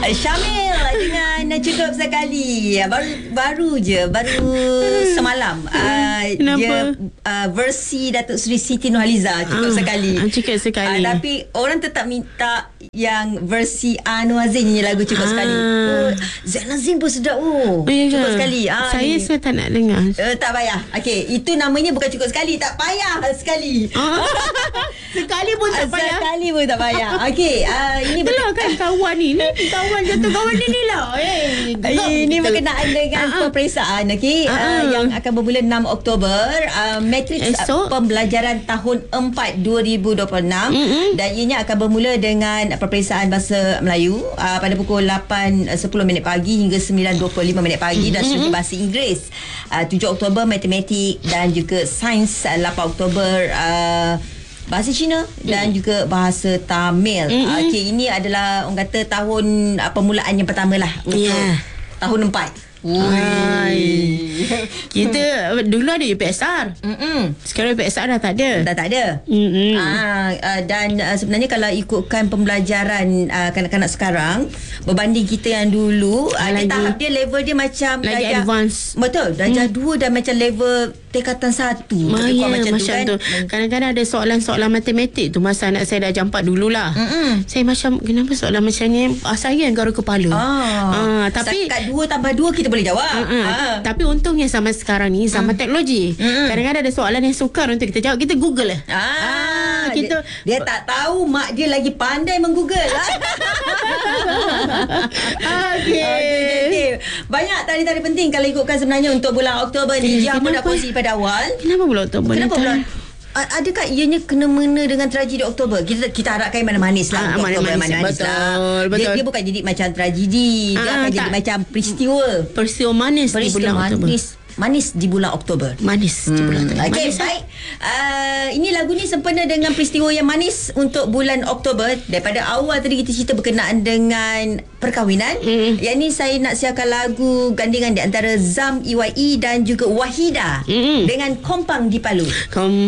Syamil dengan Cukup Sekali. Baru semalam dia versi Datuk Seri Siti Nurhaliza Cukup Sekali. Cukup Sekali. Tapi orang tetap minta yang versi Anwar Zain nyanyi lagu Cukup Sekali. Zainal Zain pun sedap. Cukup Sekali. Saya tak nak dengar. Tak payah. Okey, itu namanya bukan Cukup Sekali, tak payah sekali. Sekali pun tak payah. Sekali pun tak payah. Okey, ini betul kan kawan ni. Kawan jatuh kawan ni lah. Ini berkenaan dengan peperiksaan yang akan bermula 6 Oktober, matriks pembelajaran tahun 4 2026 dan ianya akan bermula dengan peperiksaan bahasa Melayu pada pukul 8.10 pagi hingga 9.25 pagi dan seterusnya bahasa Inggeris 7 Oktober matematik dan juga sains 8 Oktober bahasa Cina dan juga bahasa Tamil. Okey, ini adalah orang kata tahun permulaan yang pertama lah untuk tahun 4. Kita dulu ada UPSR. Sekarang UPSR dah tak ada. Dah tak ada. Dan sebenarnya kalau ikutkan pembelajaran kanak-kanak sekarang berbanding kita yang dulu, tahap dia level dia macam lagi darjah advance. Betul. Darjah 2 dan macam level tingkatan 1. Macam tu. Kadang-kadang ada soalan-soalan matematik tu masa anak saya darjah 4 dululah. Saya macam kenapa soalan macam ni saya yang garuk kepala. Tapi setakat 2 tambah 2 kita boleh jawab. Tapi untungnya zaman sekarang ni zaman teknologi. Kadang-kadang ada soalan yang sukar untuk kita jawab, kita Google lah. Dia tak tahu mak dia lagi pandai menggoogle. Okay. Banyak tari-tari penting kalau ikutkan sebenarnya untuk bulan Oktober ni. Dia pun dah kongsi pada awal. Kenapa bulan Oktober? Adakah ianya kena-mena dengan tragedi Oktober? Kita harapkan mana manis lah. Manis-manis lah. Betul. Dia bukan jadi macam tragedi. Dia akan jadi macam peristiwa manis di bulan Oktober. Manis di bulan Oktober. Manis di bulan Oktober. Okey, baik. Ini lagu ni sempena dengan peristiwa yang manis untuk bulan Oktober. Daripada awal tadi kita cerita berkenaan dengan perkahwinan. Yang ni saya nak siarkan lagu gandingan di antara Zam EYE dan juga Wahida dengan Kompang di Palu.